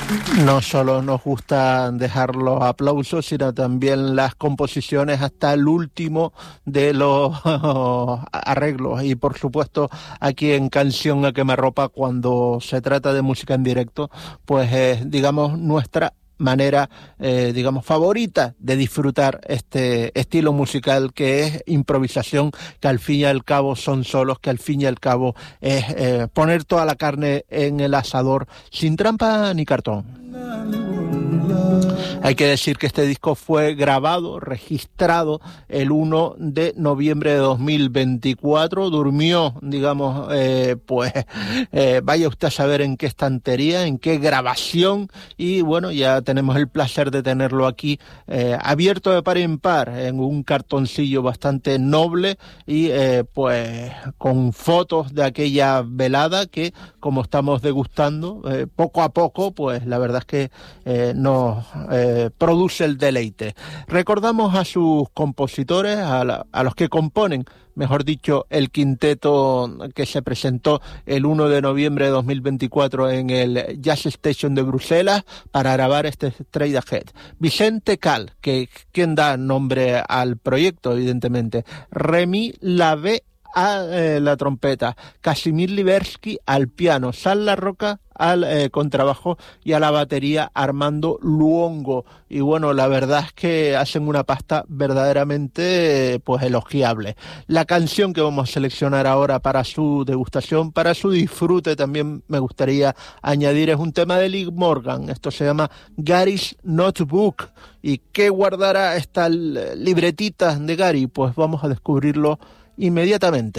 No solo nos gusta dejar los aplausos, sino también las composiciones hasta el último de los arreglos. Y por supuesto, aquí en Canción a Quemarropa, cuando se trata de música en directo, pues es, digamos, nuestra manera, digamos, favorita de disfrutar este estilo musical que es improvisación, que al fin y al cabo son solos, que al fin y al cabo es poner toda la carne en el asador sin trampa ni cartón. Hay que decir que este disco fue grabado, registrado el 1 de noviembre de 2024. Durmió, digamos, vaya usted a saber en qué estantería, en qué grabación. Y bueno, ya tenemos el placer de tenerlo aquí abierto de par en par en un cartoncillo bastante noble y pues con fotos de aquella velada que, como estamos degustando, poco a poco, pues la verdad es que nos produce el deleite. Recordamos a sus compositores, a los que componen, mejor dicho, el quinteto que se presentó el 1 de noviembre de 2024 en el Jazz Station de Bruselas para grabar este Straight Ahead. Vicente Cal, que quien da nombre al proyecto, evidentemente. Remy Lavé a la trompeta, Casimir Libersky al piano, Sal La Roca al contrabajo y a la batería Armando Luongo. Y bueno, la verdad es que hacen una pasta verdaderamente pues elogiable. La canción que vamos a seleccionar ahora para su degustación, para su disfrute, también me gustaría añadir, es un tema de Lee Morgan. Esto se llama Gary's Notebook. ¿Y qué guardará esta libretita de Gary? Pues vamos a descubrirlo inmediatamente.